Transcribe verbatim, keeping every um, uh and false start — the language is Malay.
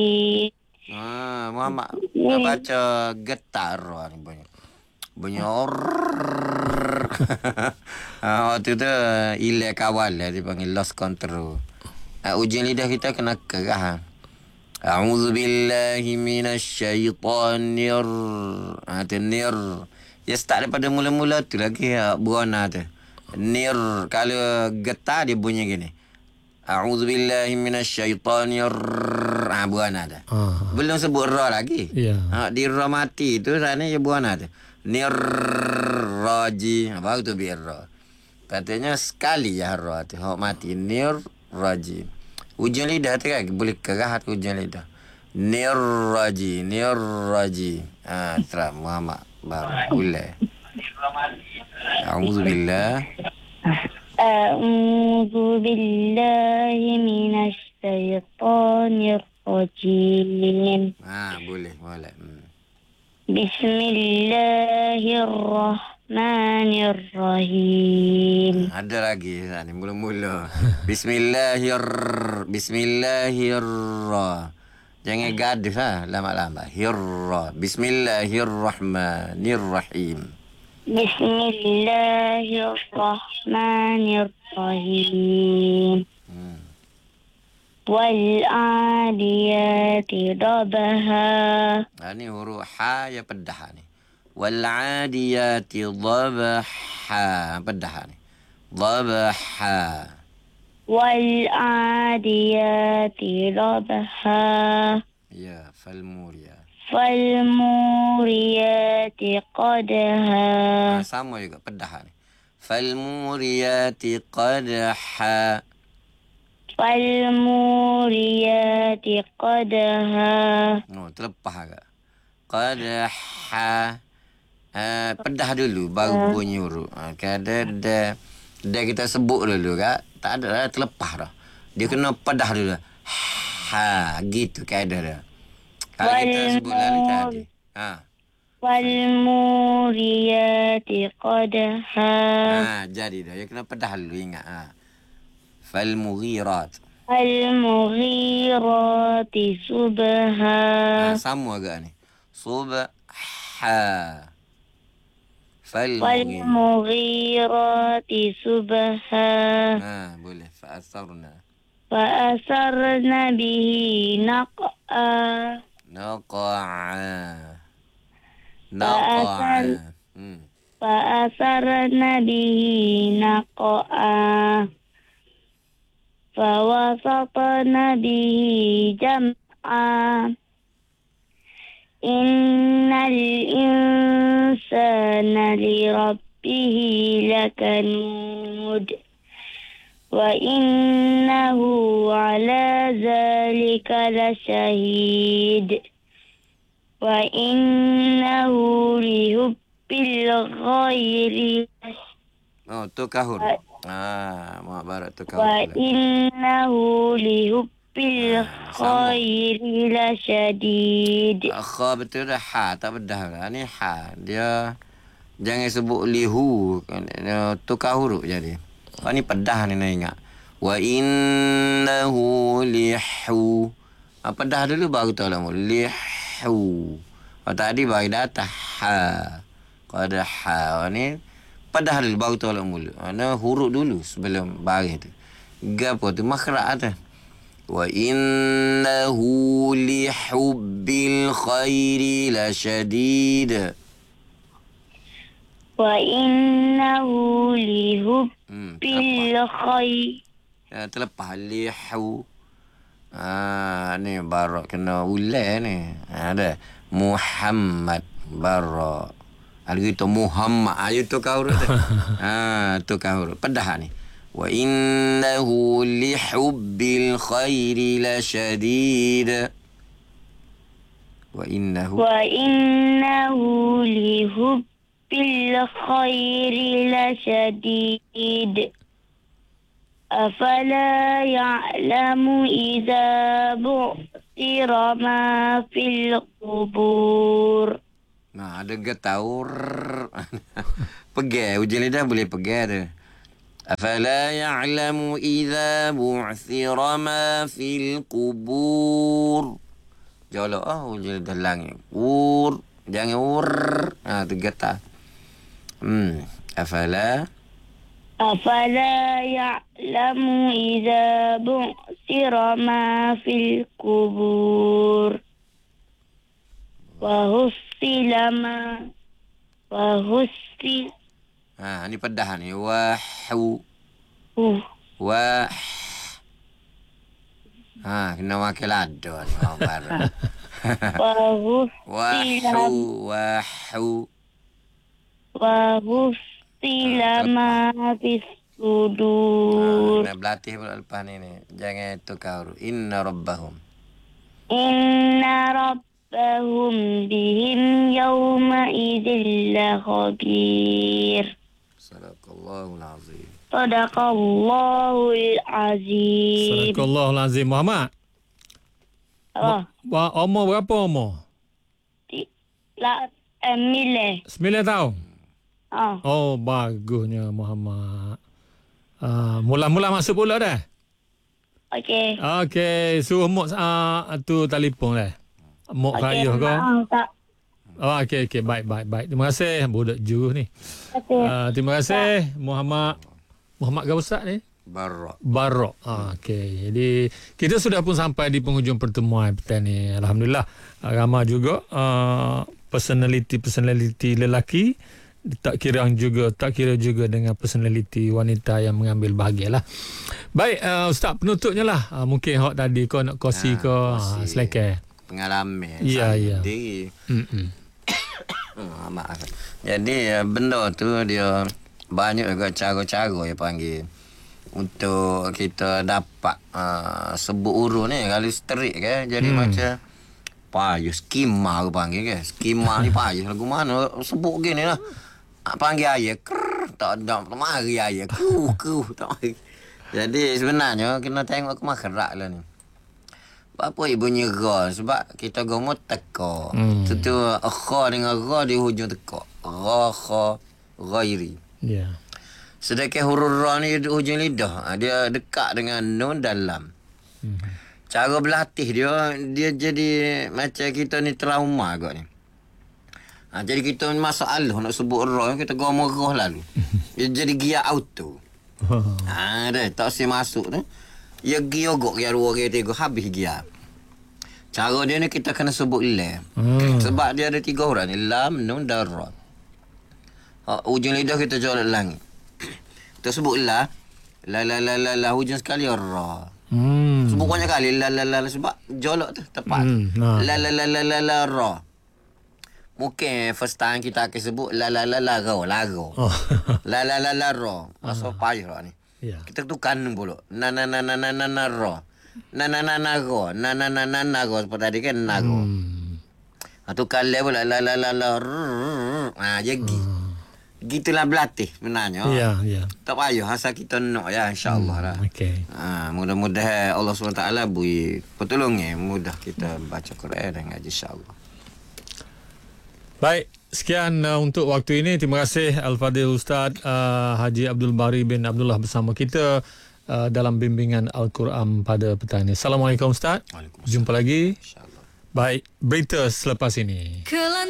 Ah, Muhammad nak baca getar ni bunyi. Bunyi orrrr. Ah, waktu tu ilai kawal lah dipanggil lost control. Ah, ujian lidah kita kena kerah. A'udzu billahi minasyaitonir. Ah, tu nir. Dia start daripada mula-mula tu lagi ah, buana tu. Nir, kalau getar dia bunyi gini. A'udzu billahi minasyaitonir. Ah, buana dah. Ah. Belum sebut ra lagi. Ya. Ha, di ra mati tu sana dia buana tu. Nir raji. Ha, baru tu biar ra. Katanya sekali ya ra tu. Hak mati nir raji. Ujian lidah tu kan boleh kerah tu ujian lidah. Nir raji, nir raji. Ah, ha, terang Muhammad baru ulai. A'udzu billah. أعوذ بالله من الشيطان الرجيم. Ah, boleh, boleh. Hmm. بسم الله الرحمن الرحيم. Ada lagi ni mula-mula. Bismillahir Bismillahir. Jangan gaduh ha, lama-lama. Hirra. Bismillahirrahmanirrahim. بسم الله الرحمن الرحيم. Hmm. والعاديات ضبحا. Ha, ni huruf ha ya pedah ni. Wal adiyati dhabha. Pedah ni. Dhabha. والعاديات ضبحا. Ya, fal muriyat. فالموريات قدحا. Ha, sama juga pedah ni. Fal muriyati qadha. فالموريات قدحا. Oh, terlepas agak. Qadha. Ah, pedah dulu baru bunyi huruf. Ha, kada dah dah kita sebut dulu kak. Tak ada dah terlepas dah. Dia kena pedah dulu. Ha, gitu kaedah dia. Kalau kita sebut lalu tadi. Ha. فالموريات قدحا. Ha, jadi dah. Dia kena pedah dulu ingat. Ha. Fal mughirat. المغيرات صبحا. Ha, sama agak ni. Subha. Fal mughirat. فالمغيرات صبحا. Ha, boleh. Fa'asarna. فأثرن به نقعا. Naqa'a. فأثر Naqa'a. Hmm. فأثرن به نقعا. فوسطن به جمعا. إن الإنسان لربه لكنود. وإنه على ذلك لشهيد. وإنه لحب الخير. Oh, tu kahur. Ah, mak barat tu kahur. وإنه لحب الخير لشديد. Kha betul dah ha, tak bedah lah. Ni ha. Dia jangan sebut lihu. Tu kahur jadi. Oh, ni pedah ni nak ingat. Wa innahu lihu. Ha, pedah dulu baru tahu lah. Lihu. Oh, tadi baru datang ha. Kalau ada ha. Oh, ni pedah dulu baru tahu lah mula. Mana huruf dulu sebelum baris tu. Gapo tu makhraj tu. Wa innahu lihubbil khairi lasyadid. وإنه لحب Hmm, الخير. Ya, terlepas lihu. Ah, ni barak kena ulai ni. Ada Muhammad barak. Ada gitu Muhammad. Ayo tu kau urut tu. Ah, tu kau urut. Pedah ni. Wa innahu lihubbil khairi lasyadid. Wa innahu وإنه لحب الخير لشديد. أفلا يعلم إذا بعثر ما في القبور. Nah, ada getaur. Pegai, ujian lidah boleh pegai tu. Afala ya'lamu idza bu'thira ma fil qubur. Jolok ah hujung lidah langit. Ur. Jangan ur. Ha, tu getar. Hmm. Afala. أفلا يعلم إذا بعثر ما في القبور وحصل ما وحصل Ha, ni pedah ni. Wahu. uh, Wah. Ha, kena makan lada ni. Oh, barang. وحصل Wahu. Wahu. وحصل ما في الصدور Nak berlatih pula lepas ni ni. Jangan tukar huruf. Inna rabbahum. إن ربهم بهم يومئذ لخبير Sadaqallahul azim. صدق الله العظيم. Sadaqallahul azim. Muhammad. Oh, Ba, umur berapa umur? ti- la, eh, milih. sembilan tahun. Oh, Oh, bagusnya Muhammad. Uh, mula-mula masuk pula dah. okey. Okey, suruh Mok uh, tu telefon dah. Mok Okey, kaya kau. maaf, tak. Oh, okey okey, baik baik baik. Terima kasih budak juru ni. Okey. Uh, terima kasih Muhammad. Muhammad ke Ustaz ni? Barra. Barok. Ah, okey. Jadi kita sudah pun sampai di penghujung pertemuan petang ni. Alhamdulillah. Uh, ramai juga uh, personality-personality lelaki, tak kira juga tak kira juga dengan personality wanita yang mengambil bahagian lah. Baik, uh, Ustaz penutupnya lah. Uh, mungkin hak tadi kau nak kongsi Ah, ke kongsi. uh, selekai. Pengalaman. Ya, saya ya. Diri. Hmm. Hmm, maaf. Jadi uh, benda tu dia banyak juga cara-cara yang panggil untuk kita dapat uh, sebut urut ni kalau strik kan. Jadi Hmm. macam payah skema aku panggil kan. Skema ni payah lagu mana sebut gini lah. Ah, panggil ayah krrr, tak ada tak mari ayah ku ku tak mari. Jadi sebenarnya kena tengok ke makrak lah ni. Apa ibunya ra sebab kita gomo teka. Hmm. Tu tu kha dengan ra di hujung teka. Ra kha ghairi. Ya. Sedangkan huruf ra ni di hujung lidah. Ha, dia dekat dengan nun dalam. Hmm. Cara berlatih dia dia jadi macam kita ni trauma agak ni. Ha, jadi kita masalah nak sebut ra kita gomo ra lalu. Dia jadi gear auto. Ha dah tak si masuk tu. Ya gear gok gear dua gear tiga habis gear. Cara dia ni kita kena sebut lam. Hmm. Sebab dia ada tiga huruf ni lam, nun dan ra. Ha, ujung lidah kita jolak langit. Kita sebut la la la la la, la hujung sekali ra. Hmm. Sebut banyak kali la la la, la sebab jolak tu tepat. Hmm, nah. La la la la la la ra. Mungkin first time kita akan sebut la la la la ra, la ra. Oh. La la la la ra. Masuk payah lah ni. Ya. Kita tukar pula. Na na na na na na na ra. Na na na na ra. Na na na na na ra. Seperti tadi kan na ra. Hmm. Ha, tukar level la la la la la. Ha, jadi. Gitulah berlatih sebenarnya. Ya, ya. Tak payah asal kita nak ya insya-Allah lah. Okey. Ha, mudah-mudahan Allah subhanahu wa taala beri pertolongan mudah kita baca Quran dan ngaji insya-Allah. Baik, sekian uh, untuk waktu ini. Terima kasih Al-Fadhil Ustaz uh, Haji Abdul Bari bin Abdullah bersama kita uh, dalam bimbingan Al-Quran pada petang ini. Assalamualaikum Ustaz. Waalaikumsalam. Jumpa lagi. Insya-Allah. Baik, berita selepas ini.